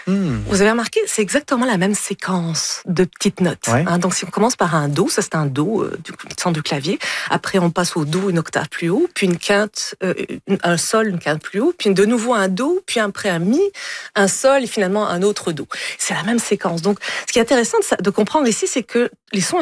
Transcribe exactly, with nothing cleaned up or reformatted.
Mmh. Vous avez remarqué, c'est exactement la même séquence de petites notes. Ouais. Hein, donc si on commence par un do, ça c'est un do euh, du centre du clavier. Après on passe au do une octave plus haut, puis une quinte, euh, une- un sol une quinte plus haut, puis de nouveau un do, puis après un mi, un sol et finalement un autre do. C'est la même séquence. Donc ce qui est intéressant de, sa- de comprendre ici, c'est que les sons